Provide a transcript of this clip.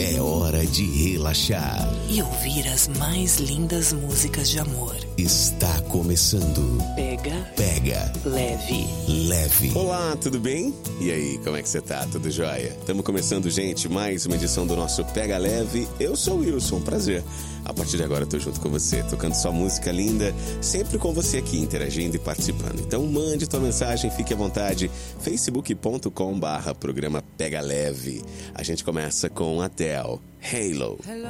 É hora de relaxar e ouvir as mais lindas músicas de amor. Está começando Pega Leve. Olá, tudo bem? E aí, como é que você tá? Tudo jóia? Estamos começando, gente, mais uma edição do nosso Pega Leve. Eu sou o Wilson, prazer. A partir de agora eu tô junto com você, tocando só música linda, sempre com você aqui, interagindo e participando. Então mande tua mensagem, fique à vontade, facebook.com/programa Pega Leve. A gente começa com Adele, Halo. Hello,